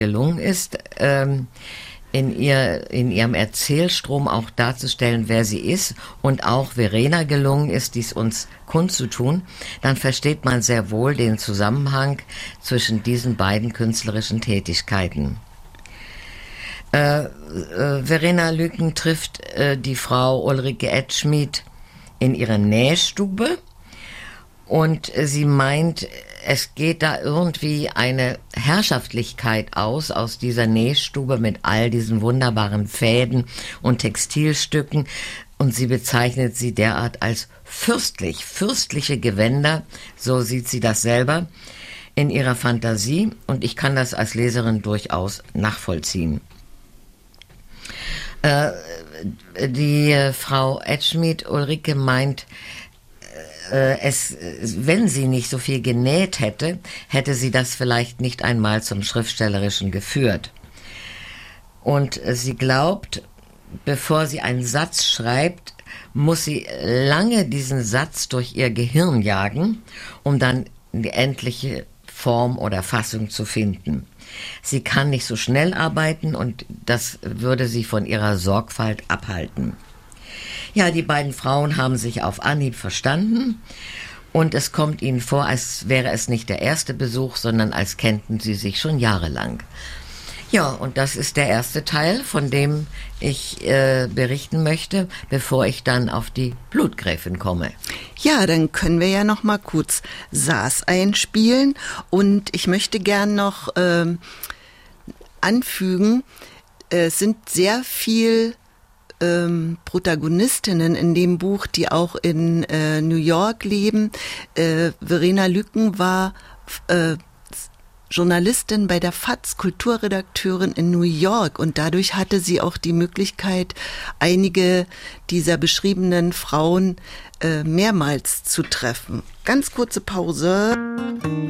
gelungen ist, in ihrem Erzählstrom auch darzustellen, wer sie ist, und auch Verena gelungen ist, dies uns kundzutun, dann versteht man sehr wohl den Zusammenhang zwischen diesen beiden künstlerischen Tätigkeiten. Verena Lycken trifft die Frau Ulrike Edschmid in ihrer Nähstube und sie meint, es geht da irgendwie eine Herrschaftlichkeit aus dieser Nähstube mit all diesen wunderbaren Fäden und Textilstücken, und sie bezeichnet sie derart als fürstliche Gewänder, so sieht sie das selber in ihrer Fantasie, und ich kann das als Leserin durchaus nachvollziehen. Die Frau Edschmid, Ulrike, meint, wenn sie nicht so viel genäht hätte, hätte sie das vielleicht nicht einmal zum Schriftstellerischen geführt. Und sie glaubt, bevor sie einen Satz schreibt, muss sie lange diesen Satz durch ihr Gehirn jagen, um dann die endliche Form oder Fassung zu finden. Sie kann nicht so schnell arbeiten und das würde sie von ihrer Sorgfalt abhalten. Ja, die beiden Frauen haben sich auf Anhieb verstanden und es kommt ihnen vor, als wäre es nicht der erste Besuch, sondern als kennten sie sich schon jahrelang. Ja, und das ist der erste Teil, von dem ich berichten möchte, bevor ich dann auf die Blutgräfin komme. Ja, dann können wir ja noch mal kurz Saas einspielen, und ich möchte gern noch anfügen, es sind sehr viel Protagonistinnen in dem Buch, die auch in New York leben. Verena Lycken war Journalistin bei der FAZ, Kulturredakteurin in New York, und dadurch hatte sie auch die Möglichkeit, einige dieser beschriebenen Frauen mehrmals zu treffen. Ganz kurze Pause.